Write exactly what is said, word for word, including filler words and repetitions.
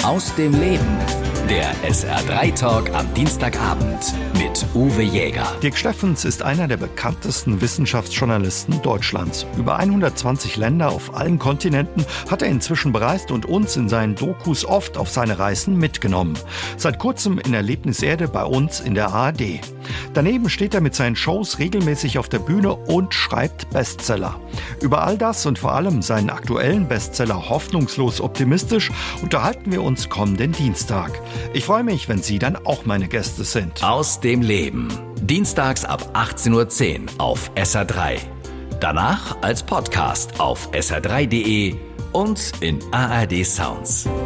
Aus dem Leben. Der S R drei Talk am Dienstagabend mit Uwe Jäger. Dirk Steffens ist einer der bekanntesten Wissenschaftsjournalisten Deutschlands. Über hundertzwanzig Länder auf allen Kontinenten hat er inzwischen bereist und uns in seinen Dokus oft auf seine Reisen mitgenommen. Seit kurzem in Erlebniserde bei uns in der A R D. Daneben steht er mit seinen Shows regelmäßig auf der Bühne und schreibt Bestseller. Über all das und vor allem seinen aktuellen Bestseller Hoffnungslos optimistisch unterhalten wir uns kommenden Dienstag. Ich freue mich, wenn Sie dann auch meine Gäste sind. Aus dem Leben. Dienstags ab achtzehn Uhr zehn auf S R drei. Danach als Podcast auf S R drei punkt de und in A R D Sounds.